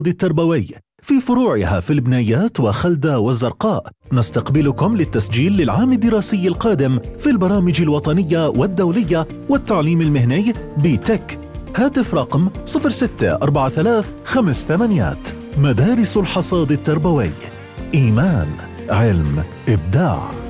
التربوي في فروعها في البنايات وخلدة والزرقاء. نستقبلكم للتسجيل للعام الدراسي القادم في البرامج الوطنية والدولية والتعليم المهني بتك. هاتف رقم 064358. مدارس الحصاد التربوي، إيمان، علم، إبداع.